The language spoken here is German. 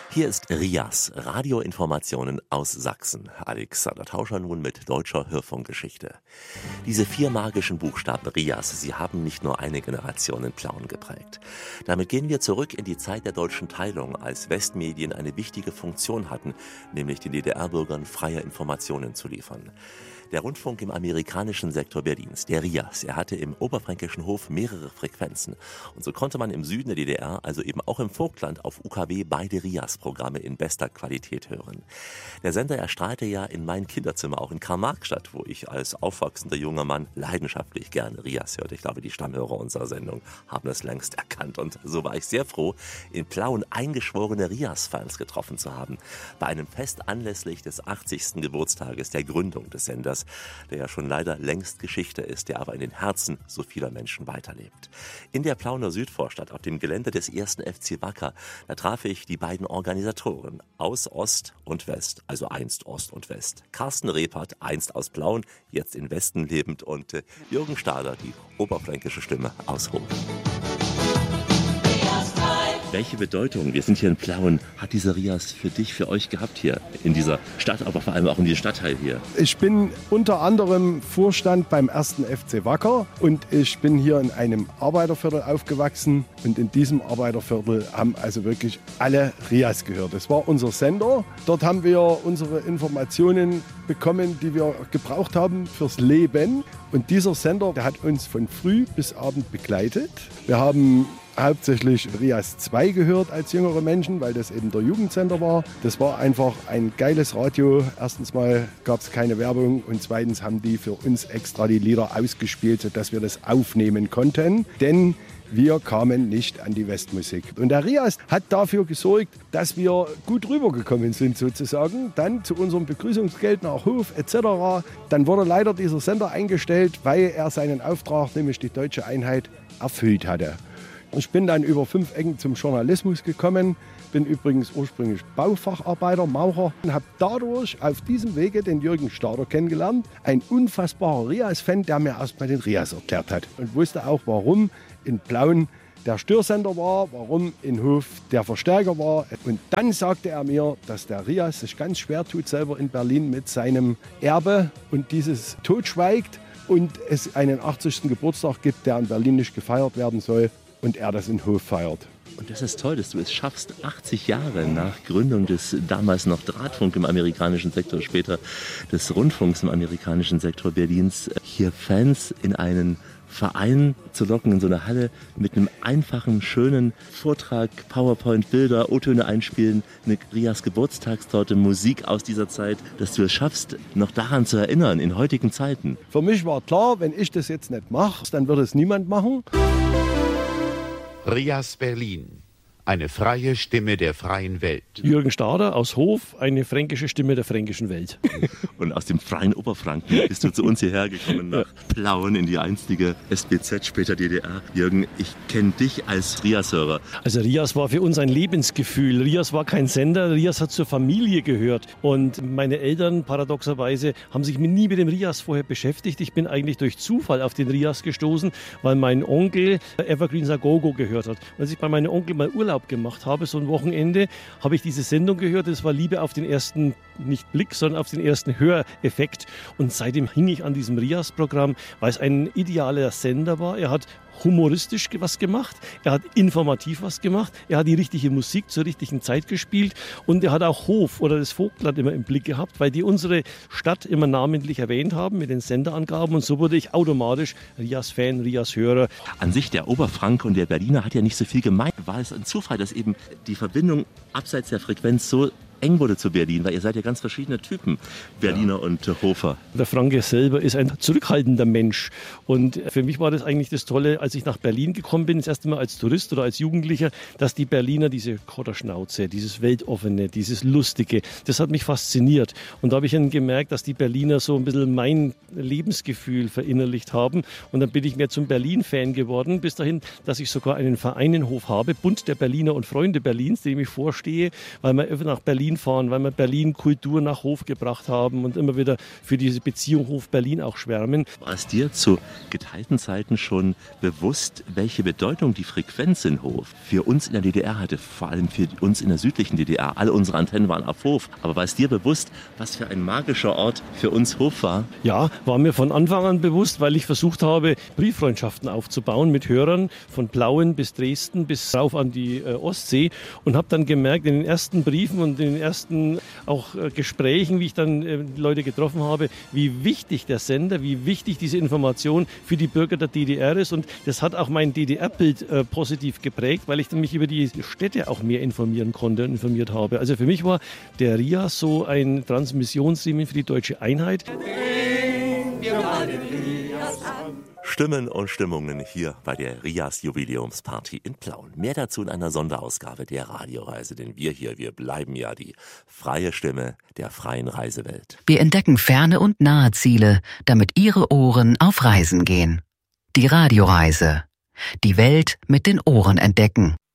Hier ist RIAS, Radioinformationen aus Sachsen. Alexander Tauscher nun mit deutscher Hörfunkgeschichte. Diese 4 magischen Buchstaben RIAS, sie haben nicht nur eine Generation in Plauen geprägt. Damit gehen wir zurück in die Zeit der deutschen Teilung, als Westmedien eine wichtige Funktion hatten, nämlich den DDR-Bürgern freie Informationen zu liefern. Der Rundfunk im amerikanischen Sektor Berlins, der RIAS, er hatte im oberfränkischen Hof mehrere Frequenzen. Und so konnte man im Süden der DDR, also eben auch im Vogtland, auf UKW beide RIAS-Programme in bester Qualität hören. Der Sender erstrahlte ja in mein Kinderzimmer, auch in Karl-Marx-Stadt, wo ich als aufwachsender junger Mann leidenschaftlich gerne RIAS hörte. Ich glaube, die Stammhörer unserer Sendung haben es längst erkannt. Und so war ich sehr froh, in Plauen eingeschworene RIAS-Fans getroffen zu haben. Bei einem Fest anlässlich des 80. Geburtstages der Gründung des Senders, der ja schon leider längst Geschichte ist, der aber in den Herzen so vieler Menschen weiterlebt. In der Plauner Südvorstadt, auf dem Gelände des 1. FC Wacker, da traf ich die beiden Organisatoren aus Ost und West, also einst Ost und West. Carsten Rebhardt, einst aus Plauen, jetzt in Westen lebend, und Jürgen Stahler, die oberfränkische Stimme aus Hof. Welche Bedeutung, wir sind hier in Plauen, hat dieser RIAS für dich, für euch gehabt hier in dieser Stadt, aber vor allem auch in diesem Stadtteil hier? Ich bin unter anderem Vorstand beim 1. FC Wacker und ich bin hier in einem Arbeiterviertel aufgewachsen, und in diesem Arbeiterviertel haben also wirklich alle RIAS gehört. Das war unser Sender. Dort haben wir unsere Informationen bekommen, die wir gebraucht haben fürs Leben. Und dieser Sender, der hat uns von früh bis abend begleitet. Wir haben hauptsächlich RIAS 2 gehört als jüngere Menschen, weil das eben der Jugendsender war. Das war einfach ein geiles Radio. Erstens mal gab es keine Werbung und zweitens haben die für uns extra die Lieder ausgespielt, sodass wir das aufnehmen konnten. Denn wir kamen nicht an die Westmusik. Und der RIAS hat dafür gesorgt, dass wir gut rübergekommen sind sozusagen. Dann zu unserem Begrüßungsgeld nach Hof etc. Dann wurde leider dieser Sender eingestellt, weil er seinen Auftrag, nämlich die deutsche Einheit, erfüllt hatte. Ich bin dann über 5 Ecken zum Journalismus gekommen, bin übrigens ursprünglich Baufacharbeiter, Maurer, und habe dadurch auf diesem Wege den Jürgen Stahler kennengelernt. Ein unfassbarer RIAS-Fan, der mir erstmal den RIAS erklärt hat und wusste auch, warum in Plauen der Störsender war, warum in Hof der Verstärker war. Und dann sagte er mir, dass der RIAS sich ganz schwer tut, selber in Berlin mit seinem Erbe und dieses totschweigt und es einen 80. Geburtstag gibt, der in Berlin nicht gefeiert werden soll. Und er das in Hof feiert. Und das ist toll, dass du es schaffst, 80 Jahre nach Gründung des damals noch Drahtfunk im amerikanischen Sektor, später des Rundfunks im amerikanischen Sektor Berlins, hier Fans in einen Verein zu locken, in so eine Halle mit einem einfachen, schönen Vortrag, PowerPoint-Bilder, O-Töne einspielen, eine RIAS Geburtstagstorte, Musik aus dieser Zeit, dass du es schaffst, noch daran zu erinnern, in heutigen Zeiten. Für mich war klar, wenn ich das jetzt nicht mache, dann wird es niemand machen. RIAS Berlin, eine freie Stimme der freien Welt. Jürgen Stahler aus Hof, eine fränkische Stimme der fränkischen Welt. Und aus dem freien Oberfranken bist du zu uns hierher gekommen, nach Plauen in die einstige SBZ, später DDR. Jürgen, ich kenne dich als RIAS-Hörer. Also RIAS war für uns ein Lebensgefühl. RIAS war kein Sender, RIAS hat zur Familie gehört. Und meine Eltern, paradoxerweise, haben sich nie mit dem RIAS vorher beschäftigt. Ich bin eigentlich durch Zufall auf den RIAS gestoßen, weil mein Onkel Evergreen Agogo gehört hat. Und als ich bei meinem Onkel mal Urlaub gemacht habe, so ein Wochenende, habe ich diese Sendung gehört. Das war Liebe auf den ersten, nicht Blick, sondern auf den ersten Höreffekt. Und seitdem hing ich an diesem RIAS-Programm, weil es ein idealer Sender war. Er hat humoristisch was gemacht, er hat informativ was gemacht, er hat die richtige Musik zur richtigen Zeit gespielt und er hat auch Hof oder das Vogtland immer im Blick gehabt, weil die unsere Stadt immer namentlich erwähnt haben mit den Senderangaben, und so wurde ich automatisch RIAS-Fan, RIAS-Hörer. An sich, der Oberfranke und der Berliner hat ja nicht so viel gemeint. War es ein Zufall, dass eben die Verbindung abseits der Frequenz so eng wurde zu Berlin, weil ihr seid ja ganz verschiedene Typen, Berliner und Hofer. Der Franke selber ist ein zurückhaltender Mensch, und für mich war das eigentlich das Tolle, als ich nach Berlin gekommen bin, das erste Mal als Tourist oder als Jugendlicher, dass die Berliner diese Kotterschnauze, dieses Weltoffene, dieses Lustige, das hat mich fasziniert, und da habe ich dann gemerkt, dass die Berliner so ein bisschen mein Lebensgefühl verinnerlicht haben, und dann bin ich mehr zum Berlin-Fan geworden, bis dahin, dass ich sogar einen Verein in Hof habe, Bund der Berliner und Freunde Berlins, dem ich vorstehe, weil man nach Berlin Berlin fahren, weil wir Berlin Kultur nach Hof gebracht haben und immer wieder für diese Beziehung Hof-Berlin auch schwärmen. War es dir zu geteilten Zeiten schon bewusst, welche Bedeutung die Frequenz in Hof für uns in der DDR hatte, vor allem für uns in der südlichen DDR? Alle unsere Antennen waren auf Hof. Aber war es dir bewusst, was für ein magischer Ort für uns Hof war? Ja, war mir von Anfang an bewusst, weil ich versucht habe, Brieffreundschaften aufzubauen mit Hörern von Plauen bis Dresden bis rauf an die Ostsee und habe dann gemerkt, in den ersten Briefen und in den ersten auch Gesprächen, wie ich dann die Leute getroffen habe, wie wichtig der Sender, wie wichtig diese Information für die Bürger der DDR ist. Und das hat auch mein DDR-Bild positiv geprägt, weil ich dann mich über die Städte auch mehr informieren konnte und informiert habe. Also für mich war der RIAS so ein Transmissionsriemen für die deutsche Einheit. Stimmen und Stimmungen hier bei der RIAS Jubiläumsparty in Plauen. Mehr dazu in einer Sonderausgabe der Radioreise, denn wir bleiben ja die freie Stimme der freien Reisewelt. Wir entdecken ferne und nahe Ziele, damit Ihre Ohren auf Reisen gehen. Die Radioreise. Die Welt mit den Ohren entdecken.